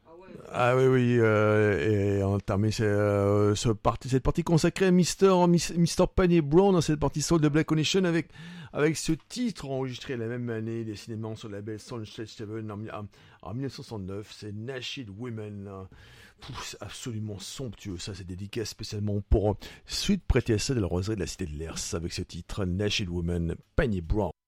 Ah oui, oui, et on a terminé cette partie consacrée à Mr. Penny Brown dans cette partie soul de Black Connection avec ce titre enregistré la même année, décidément sur le label Sunset Seven en 1969, c'est Nashed Women. C'est absolument somptueux, ça c'est dédié spécialement pour Sweet Pretty de la Roseraie de la Cité de l'Ers avec ce titre Nashed Women, Penny Brown.